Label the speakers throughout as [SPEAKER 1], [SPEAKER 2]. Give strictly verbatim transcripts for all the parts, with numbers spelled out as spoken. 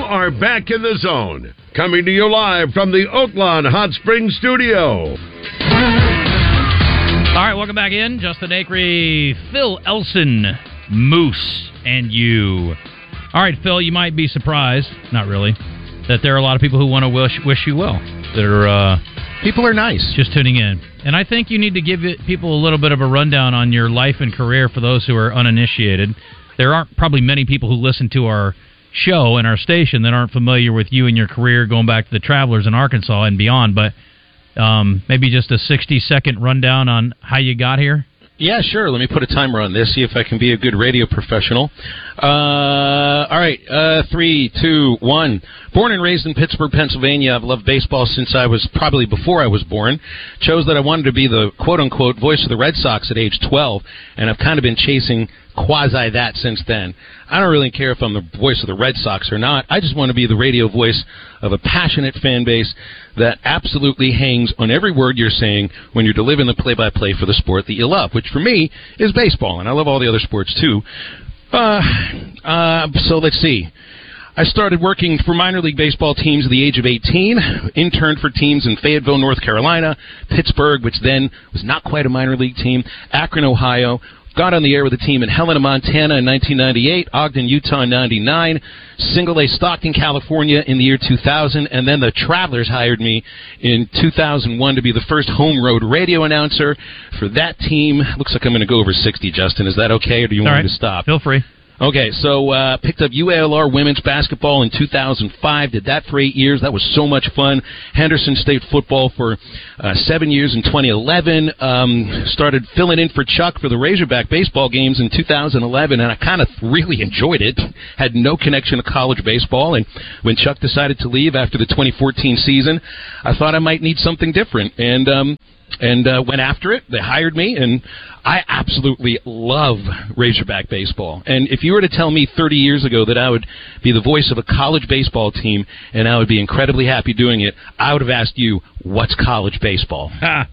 [SPEAKER 1] are back in the zone, coming to you live from the Oaklawn Hot Springs studio.
[SPEAKER 2] All right, welcome back in. Justin Acri, Phil Elson, Moose, and you. All right, Phil, you might be surprised, not really, that there are a lot of people who want to wish wish you well. That are uh,
[SPEAKER 3] people are nice,
[SPEAKER 2] just tuning in, and I think you need to give it, people a little bit of a rundown on your life and career for those who are uninitiated. There aren't probably many people who listen to our show and our station that aren't familiar with you and your career going back to the Travelers in Arkansas and beyond, but um, maybe just a sixty-second rundown on how you got here?
[SPEAKER 3] Yeah, sure. Let me put a timer on this, see if I can be a good radio professional. Uh, all right, uh, three, two, one. Born and raised in Pittsburgh, Pennsylvania. I've loved baseball since I was, probably before I was born. Chose that I wanted to be the quote-unquote voice of the Red Sox at age twelve, and I've kind of been chasing quasi that since then. I don't really care if I'm the voice of the Red Sox or not. I just want to be the radio voice of a passionate fan base that absolutely hangs on every word you're saying when you're delivering the play-by-play for the sport that you love, which for me is baseball, and I love all the other sports too. Uh, uh, so let's see. I started working for minor league baseball teams at the age of eighteen, interned for teams in Fayetteville, North Carolina, Pittsburgh, which then was not quite a minor league team, Akron, Ohio, got on the air with a team in Helena, Montana in nineteen ninety-eight, Ogden, Utah in ninety-nine, Single A Stockton, California in the year two thousand, and then the Travelers hired me in two thousand one to be the first home road radio announcer for that team. Looks like I'm going to go over sixty, Justin. Is that okay, or do you
[SPEAKER 2] All
[SPEAKER 3] want
[SPEAKER 2] right.
[SPEAKER 3] me to stop?
[SPEAKER 2] Feel free.
[SPEAKER 3] Okay, so uh, picked up U A L R women's basketball in two thousand five, did that for eight years. That was so much fun. Henderson State football for uh, seven years in twenty eleven. Um, started filling in for Chuck for the Razorback baseball games in two thousand eleven, and I kind of really enjoyed it. Had no connection to college baseball, and when Chuck decided to leave after the twenty fourteen season, I thought I might need something different, and um, and uh, went after it. They hired me, and I absolutely love Razorback baseball. And if you were to tell me thirty years ago that I would be the voice of a college baseball team and I would be incredibly happy doing it, I would have asked you, what's college baseball?
[SPEAKER 2] Ha.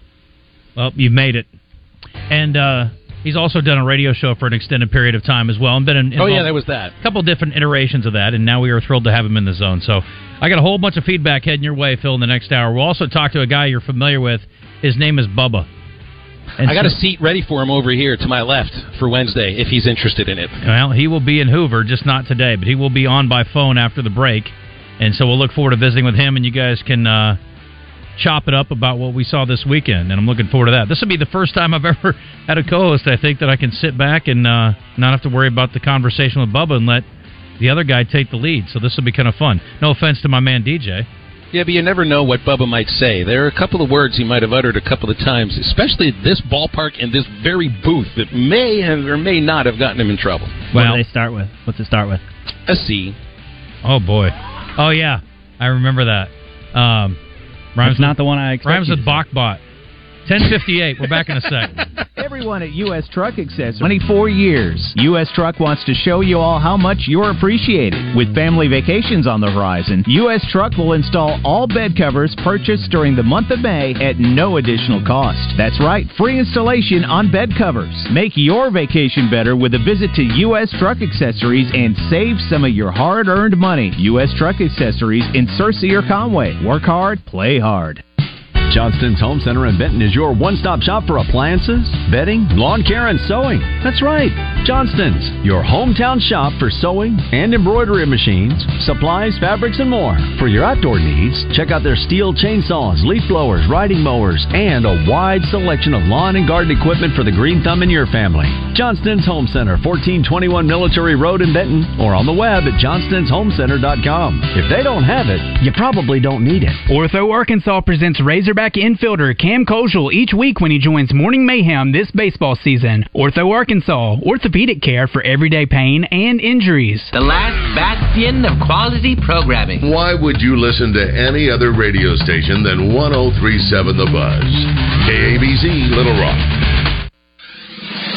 [SPEAKER 2] Well, you've made it. And uh, he's also done a radio show for an extended period of time as well. And been in,
[SPEAKER 3] oh, yeah, that was that.
[SPEAKER 2] A couple different iterations of that, and now we are thrilled to have him in the zone. So I got a whole bunch of feedback heading your way, Phil, in the next hour. We'll also talk to a guy you're familiar with. His name is Bubba. And
[SPEAKER 3] I got a seat ready for him over here to my left for Wednesday if he's interested in it.
[SPEAKER 2] Well, he will be in Hoover, just not today, but he will be on by phone after the break. And so we'll look forward to visiting with him, and you guys can uh, chop it up about what we saw this weekend, and I'm looking forward to that. This will be the first time I've ever had a co-host, I think, that I can sit back and uh, not have to worry about the conversation with Bubba and let the other guy take the lead. So this will be kind of fun. No offense to my man D J.
[SPEAKER 3] Yeah, but you never know what Bubba might say. There are a couple of words he might have uttered a couple of times, especially at this ballpark and this very booth, that may have or may not have gotten him in trouble.
[SPEAKER 4] Well, what do they start with? What's it start with?
[SPEAKER 3] A C.
[SPEAKER 2] Oh, boy. Oh, yeah. I remember that. Um, rhymes
[SPEAKER 4] That's not the one I expected.
[SPEAKER 2] Rhymes with Bachbot. ten fifty-eight. We're back in a second.
[SPEAKER 5] Everyone at U S Truck Accessories. twenty-four years. U S Truck wants to show you all how much you're appreciated. With family vacations on the horizon, U S Truck will install all bed covers purchased during the month of May at no additional cost. That's right, free installation on bed covers. Make your vacation better with a visit to U S Truck Accessories and save some of your hard-earned money. U S Truck Accessories in Searcy or Conway. Work hard, play hard.
[SPEAKER 6] Johnston's Home Center in Benton is your one-stop shop for appliances, bedding, lawn care, and sewing. That's right, Johnston's, your hometown shop for sewing and embroidery machines, supplies, fabrics, and more. For your outdoor needs, check out their steel chainsaws, leaf blowers, riding mowers, and a wide selection of lawn and garden equipment for the green thumb in your family. Johnston's Home Center, fourteen twenty-one Military Road in Benton, or on the web at johnston's home center dot com. If they don't have it, you probably don't need it.
[SPEAKER 7] Ortho Arkansas presents Razorback infielder Cam Koschel each week when he joins Morning Mayhem this baseball season. Ortho Arkansas, orthopedic care for everyday pain and injuries.
[SPEAKER 8] The last bastion of quality programming.
[SPEAKER 1] Why would you listen to any other radio station than one oh three point seven The Buzz? K A B C, Little Rock.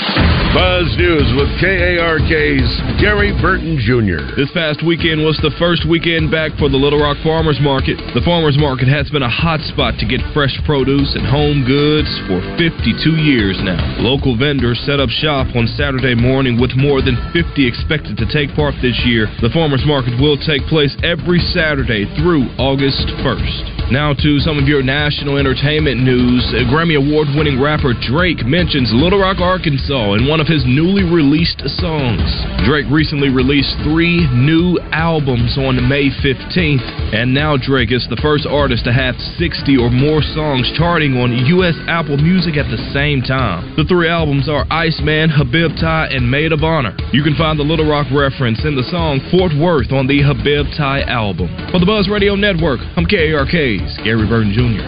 [SPEAKER 1] Buzz News with K A R K's Gary Burton Junior
[SPEAKER 9] This past weekend was the first weekend back for the Little Rock Farmers Market. The Farmers Market has been a hot spot to get fresh produce and home goods for fifty-two years now. Local vendors set up shop on Saturday morning with more than fifty expected to take part this year. The Farmers Market will take place every Saturday through August first. Now to some of your national entertainment news. Grammy Award-winning rapper Drake mentions Little Rock, Arkansas in one of his newly released songs. Drake recently released three new albums on May fifteenth, and now Drake is the first artist to have sixty or more songs charting on U S Apple Music at the same time. The three albums are Iceman, Habib-Ti, and Maid of Honor. You can find the Little Rock reference in the song Fort Worth on the Habib-Ti album. For the Buzz Radio Network, I'm K A R K's Gary Burton Junior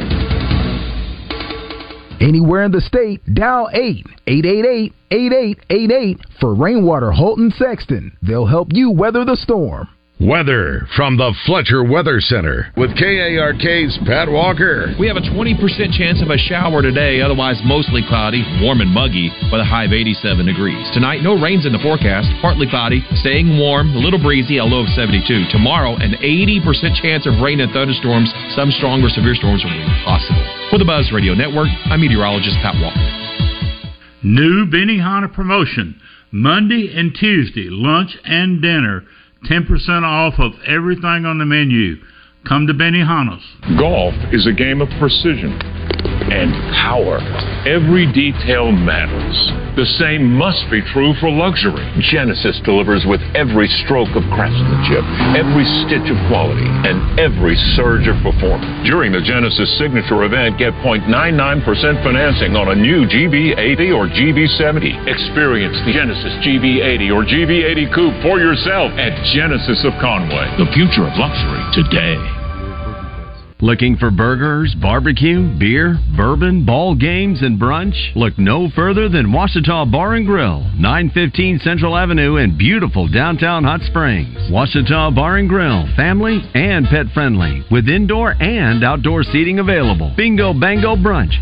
[SPEAKER 10] Anywhere in the state, dial eight eight eight eight, eight eight eight eight for Rainwater Holton Sexton. They'll help you weather the storm.
[SPEAKER 1] Weather from the Fletcher Weather Center with K A R K's Pat Walker.
[SPEAKER 11] We have a twenty percent chance of a shower today, otherwise mostly cloudy, warm and muggy with a high of eighty-seven degrees. Tonight, no rains in the forecast, partly cloudy, staying warm, a little breezy, a low of seventy-two. Tomorrow, an eighty percent chance of rain and thunderstorms. Some strong or severe storms will be possible. For the Buzz Radio Network, I'm meteorologist Pat Walker.
[SPEAKER 12] New Benihana promotion, Monday and Tuesday, lunch and dinner. ten percent off of everything on the menu. Come to Benihana's.
[SPEAKER 13] Golf is a game of precision and power. Every detail matters. The same must be true for luxury. Genesis delivers with every stroke of craftsmanship, every stitch of quality, and every surge of performance. During the Genesis Signature event, get zero point nine nine percent financing on a new G B eighty or G B seventy. Experience the Genesis G B eighty or G B eighty Coupe for yourself at Genesis of Conway. The future of luxury today.
[SPEAKER 6] Looking for burgers, barbecue, beer, bourbon, ball games, and brunch? Look no further than Washita Bar and Grill, nine fifteen Central Avenue in beautiful downtown Hot Springs. Washita Bar and Grill, family and pet friendly, with indoor and outdoor seating available. Bingo Bango Brunch.